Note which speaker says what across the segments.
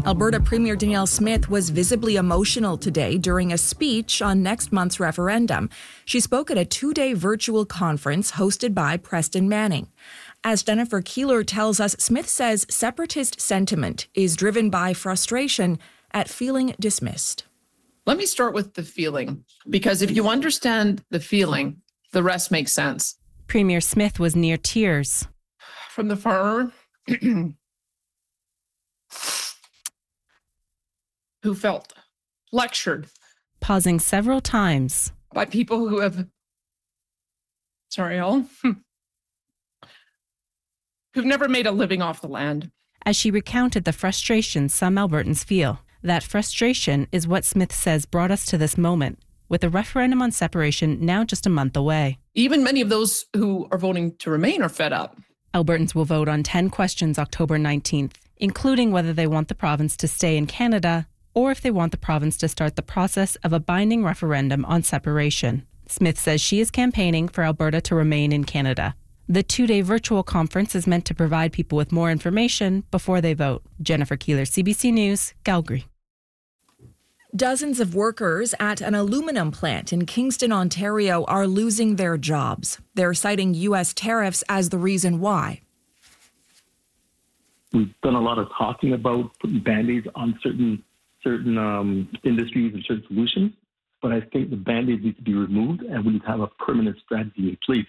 Speaker 1: Alberta Premier Danielle Smith was visibly emotional today during a speech on next month's referendum. She spoke at a 2-day virtual conference hosted by Preston Manning. As Jennifer Keeler tells us, Smith says separatist sentiment is driven by frustration at feeling dismissed.
Speaker 2: Let me start with the feeling, because if you understand the feeling, the rest makes sense.
Speaker 3: Premier Smith was near tears.
Speaker 2: From the farmer who felt lectured.
Speaker 3: Pausing several times.
Speaker 2: By people who have, who've never made a living off the land.
Speaker 3: As she recounted the frustration some Albertans feel. That frustration is what Smith says brought us to this moment, with a referendum on separation now just a month away.
Speaker 2: Even many of those who are voting to remain are fed up.
Speaker 3: Albertans will vote on 10 questions October 19th, including whether they want the province to stay in Canada or if they want the province to start the process of a binding referendum on separation. Smith says she is campaigning for Alberta to remain in Canada. The 2-day virtual conference is meant to provide people with more information before they vote. Jennifer Keeler, CBC News, Calgary.
Speaker 1: Dozens of workers at an aluminum plant in Kingston, Ontario are losing their jobs. They're citing U.S. tariffs as the reason why.
Speaker 4: We've done a lot of talking about putting Band-Aids on certain industries and certain solutions, but I think the Band-Aids need to be removed and we need to have a permanent strategy in place.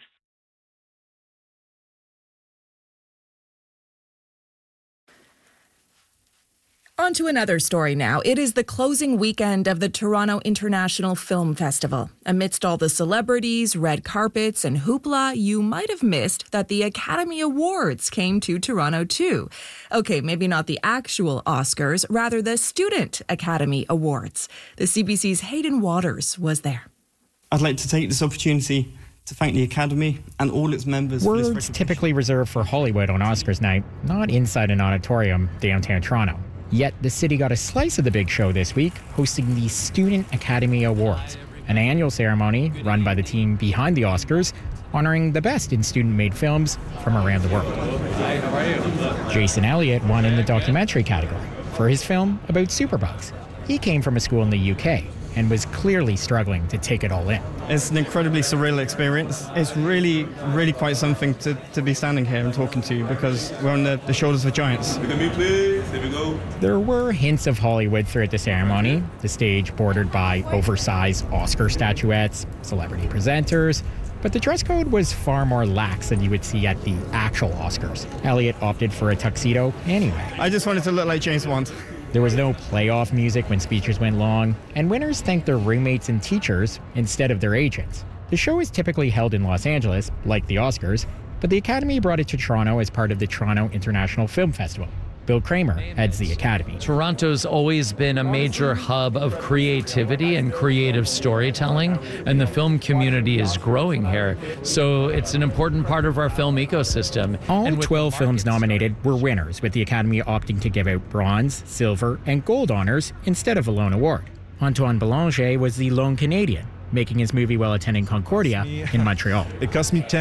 Speaker 1: On to another story now. It is the closing weekend of the Toronto International Film Festival. Amidst all the celebrities, red carpets, and hoopla, you might have missed that the Academy Awards came to Toronto too. Okay, maybe not the actual Oscars, rather the Student Academy Awards. The CBC's Hayden Waters was there.
Speaker 5: I'd like to take this opportunity to thank the Academy and all its members.
Speaker 6: Words typically reserved for Hollywood on Oscars night, not inside an auditorium downtown Toronto. Yet the city got a slice of the big show this week, hosting the Student Academy Awards, an annual ceremony run by the team behind the Oscars, honoring the best in student-made films from around the world.
Speaker 7: Hi, how are you?
Speaker 6: Jason Elliott won in the documentary category for his film about superbugs. He came from a school in the UK and was clearly struggling to take it all in.
Speaker 5: It's an incredibly surreal experience. It's really, really quite something to be standing here and talking to you because we're on the shoulders of giants.
Speaker 7: Look at me, please. Here we go.
Speaker 6: There were hints of Hollywood throughout the ceremony, the stage bordered by oversized Oscar statuettes, celebrity presenters, but the dress code was far more lax than you would see at the actual Oscars. Elliott opted for a tuxedo anyway.
Speaker 5: I just wanted to look like James Bond.
Speaker 6: There was no playoff music when speeches went long, and winners thanked their roommates and teachers instead of their agents. The show is typically held in Los Angeles, like the Oscars, but the Academy brought it to Toronto as part of the Toronto International Film Festival. Bill Kramer heads the Academy.
Speaker 8: Toronto's always been a major hub of creativity and creative storytelling, and the film community is growing here. So it's an important part of our film ecosystem.
Speaker 6: All 12 films nominated were winners, with the Academy opting to give out bronze, silver, and gold honors instead of a lone award. Antoine Bélanger was the lone Canadian, making his movie while attending Concordia in Montreal.
Speaker 9: It cost me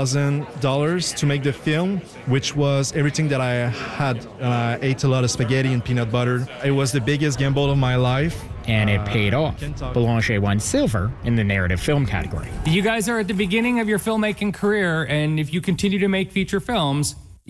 Speaker 9: $10,000 to make the film, which was everything that I had. I ate a lot of spaghetti and peanut butter. It was the biggest gamble of my life.
Speaker 6: And it paid off. Bélanger won silver in the narrative film category.
Speaker 10: You guys are at the beginning of your filmmaking career, and if you continue to make feature films,